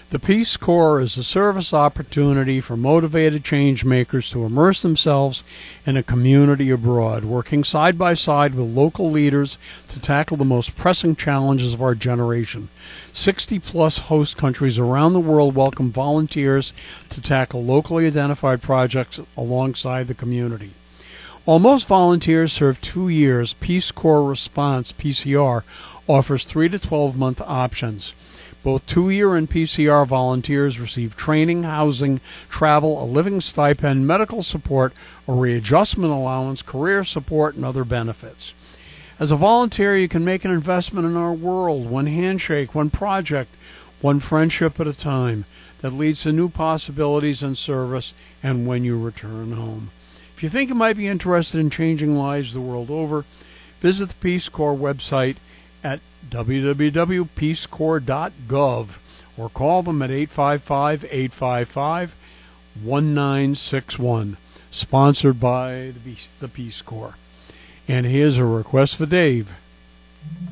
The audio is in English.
The Peace Corps is a service opportunity for motivated change makers to immerse themselves in a community abroad, working side by side with local leaders to tackle the most pressing challenges of our generation. 60-plus host countries around the world welcome volunteers to tackle locally identified projects alongside the community. While most volunteers serve 2 years, Peace Corps Response, PCR, offers 3 to 12-month options. Both 2-year and PCR volunteers receive training, housing, travel, a living stipend, medical support, a readjustment allowance, career support, and other benefits. As a volunteer, you can make an investment in our world, one handshake, one project, one friendship at a time, that leads to new possibilities and service and when you return home. If you think you might be interested in changing lives the world over, visit the Peace Corps website at www.peacecorps.gov or call them at 855-855-1961. Sponsored by the Peace Corps. And here's a request for Dave.